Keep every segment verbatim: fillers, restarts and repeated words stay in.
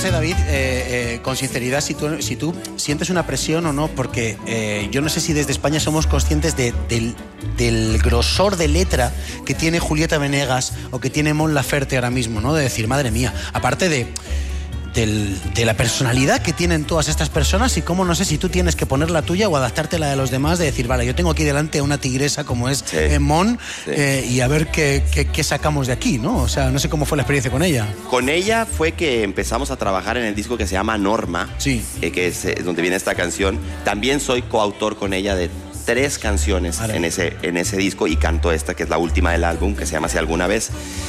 sé, David, eh, eh, con sinceridad, si tú, si tú sientes una presión o no, porque eh, yo no sé si desde España somos conscientes de, del, del grosor de letra que tiene Julieta Venegas o que tiene Mon Laferte ahora mismo, ¿no? De decir, madre mía, aparte de... Del, de la personalidad que tienen todas estas personas y cómo, no sé si tú tienes que poner la tuya o adaptarte a la de los demás, de decir, vale, yo tengo aquí delante una tigresa como es sí. eh, Mon sí. eh, y a ver qué, qué, qué sacamos de aquí, ¿no? O sea, no sé cómo fue la experiencia con ella. Con ella fue que empezamos a trabajar en el disco que se llama Norma, sí. eh, que es eh, donde viene esta canción. También soy coautor con ella de tres canciones en ese, en ese disco y canto esta, que es la última del álbum, que se llama Si Alguna Vez.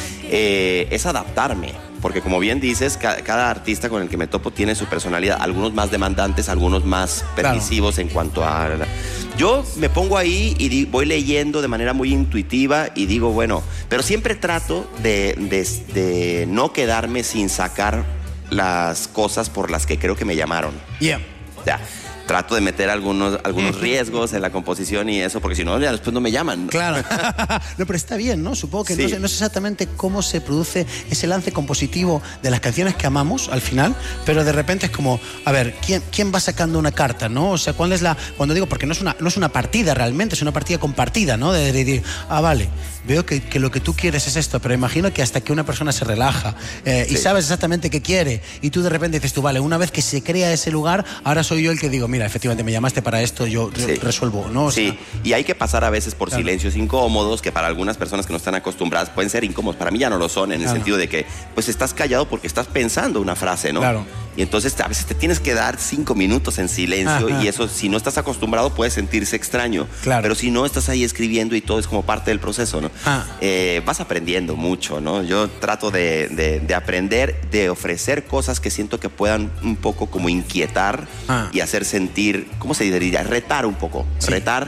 Eh, es adaptarme, porque como bien dices, ca cada artista con el que me topo tiene su personalidad, algunos más demandantes, algunos más permisivos claro. en cuanto a... Yo me pongo ahí y voy leyendo de manera muy intuitiva y digo, bueno, pero siempre trato de, de, de no quedarme sin sacar las cosas por las que creo que me llamaron. Yeah. O sea, trato de meter algunos, algunos riesgos en la composición y eso, porque si no, ya después no me llaman. Claro. No, pero está bien, ¿no? Supongo que sí. no, sé, no sé exactamente cómo se produce ese lance compositivo de las canciones que amamos al final, pero de repente es como, a ver, ¿quién, quién va sacando una carta, ¿no? O sea, ¿cuál es la...? Cuando digo, porque no es una, no es una partida realmente, es una partida compartida, ¿no? De decir, ah, vale, veo que, que lo que tú quieres es esto, pero imagino que hasta que una persona se relaja eh, sí. y sabes exactamente qué quiere, y tú de repente dices tú, vale, una vez que se crea ese lugar, ahora soy yo el que digo, mira, efectivamente me llamaste para esto, yo sí. resuelvo, ¿no? O sí, sea, y hay que pasar a veces por claro. silencios incómodos que para algunas personas que no están acostumbradas pueden ser incómodos. Para mí ya no lo son, en el claro. sentido de que pues estás callado porque estás pensando una frase, ¿no? Claro. Y entonces a veces te tienes que dar cinco minutos en silencio. Ajá. Y eso, si no estás acostumbrado, puede sentirse extraño. Claro. Pero si no, estás ahí escribiendo y todo es como parte del proceso, ¿no? Ah. Eh, vas aprendiendo mucho, ¿no? Yo trato de, de, de aprender, de ofrecer cosas que siento que puedan un poco como inquietar ah. y hacer sentir, ¿cómo se diría? Retar un poco. Sí. Retar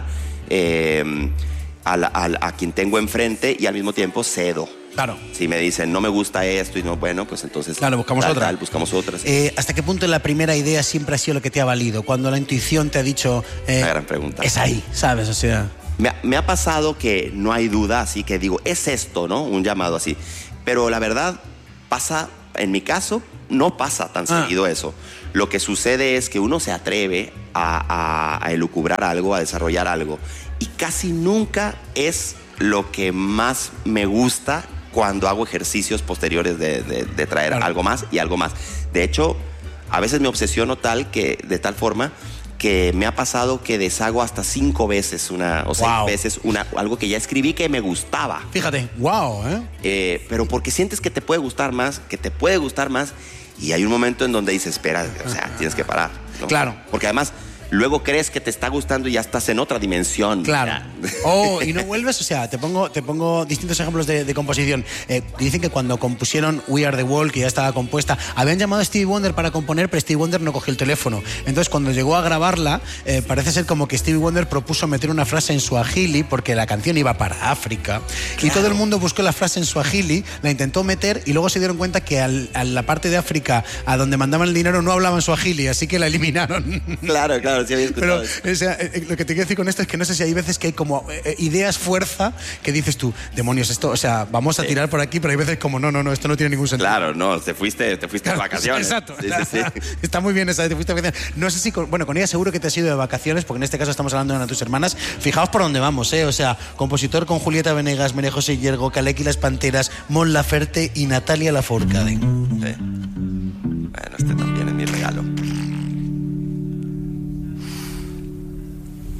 eh, a, la, a, a quien tengo enfrente y al mismo tiempo cedo. Claro. Si me dicen, no me gusta esto y no, bueno, pues entonces... Claro, buscamos tal, otra. Tal, buscamos otras. Eh, ¿Hasta qué punto la primera idea siempre ha sido lo que te ha valido? Cuando la intuición te ha dicho... Eh, Una gran pregunta. Es ahí, ¿sabes? O sea... Me ha, me ha pasado que no hay duda, así que digo, es esto, ¿no? Un llamado así. Pero la verdad, pasa, en mi caso, no pasa tan ah. seguido eso. Lo que sucede es que uno se atreve a, a, a elucubrar algo, a desarrollar algo. Y casi nunca es lo que más me gusta cuando hago ejercicios posteriores de, de, de traer claro. algo más y algo más. De hecho, a veces me obsesiono tal que, de tal forma que me ha pasado que deshago hasta cinco veces una, o seis wow. veces una, algo que ya escribí que me gustaba. Fíjate, wow, ¿eh? ¿eh? Pero porque sientes que te puede gustar más, que te puede gustar más, y hay un momento en donde dices, espera, o sea, tienes que parar, ¿no? Claro. Porque además... Luego crees que te está gustando y ya estás en otra dimensión. Claro. Oh, y no vuelves, o sea, te pongo, te pongo distintos ejemplos de, de composición. Eh, dicen que cuando compusieron We Are The Wall, que ya estaba compuesta, habían llamado a Stevie Wonder para componer, pero Stevie Wonder no cogió el teléfono. Entonces, cuando llegó a grabarla, eh, parece ser como que Stevie Wonder propuso meter una frase en suajili, porque la canción iba para África. Claro. Y todo el mundo buscó la frase en suajili, la intentó meter, y luego se dieron cuenta que al, a la parte de África, a donde mandaban el dinero, no hablaban suajili, así que la eliminaron. Claro, claro. Sí, había pero o sea, eh, lo que te quiero decir con esto es que no sé si hay veces que hay como eh, ideas fuerza que dices tú, demonios, esto, o sea, vamos a sí. tirar por aquí, pero hay veces como, no, no, no, esto no tiene ningún sentido. Claro, no, te fuiste, te fuiste claro, de vacaciones. Exacto. Sí, sí, sí. Está muy bien esa, te fuiste de vacaciones. No sé si, con, bueno, con ella seguro que te has ido de vacaciones, porque en este caso estamos hablando de una de tus hermanas. Fijaos por dónde vamos, ¿eh? O sea, compositor con Julieta Venegas, María José Yergo, Calec y las Panteras, Mon Laferte y Natalia Lafourcade. Sí. Bueno, este también.